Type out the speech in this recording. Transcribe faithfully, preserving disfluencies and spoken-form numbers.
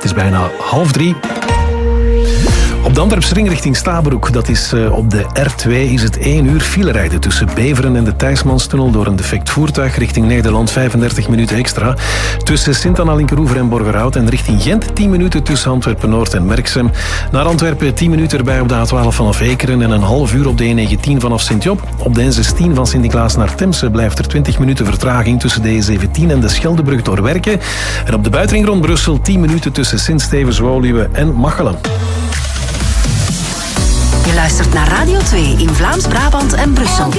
is bijna half drie. Op de Antwerpse ring richting Stabroek, dat is uh, op de R twee, is het één uur file rijden tussen Beveren en de Thijsmanstunnel door een defect voertuig richting Nederland, vijfendertig minuten extra. Tussen Sint-Anna, Linkeroever en Borgerhout en richting Gent tien minuten tussen Antwerpen-Noord en Merksem. Naar Antwerpen tien minuten erbij op de A twaalf vanaf Ekeren en een half uur op de N negentien vanaf Sint-Job. Op de N zestien van Sint-Niklaas naar Temse blijft er twintig minuten vertraging tussen de E zeventien en de Scheldebrug door Werken. En op de buitenring rond Brussel tien minuten tussen Sint-Stevens, Woluwe en Machelen. Je luistert naar Radio twee in Vlaams-Brabant en Brussel.